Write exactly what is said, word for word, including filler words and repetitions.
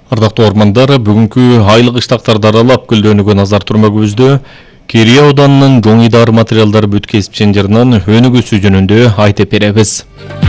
Ардактуу ормандар, бүгүнкү айлык иштактарды аралап көлдөнүүгө назар турмагыбызды Керия ауданынын Жоңидар материалдар бүт кесип ченжеринин өнүгүүсү жөнүндө айтып беребиз.